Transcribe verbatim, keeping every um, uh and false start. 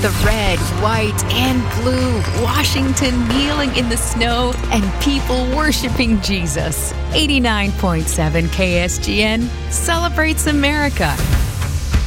the red, white, and blue, Washington kneeling in the snow, and people worshiping Jesus. eighty-nine point seven K S G N celebrates America.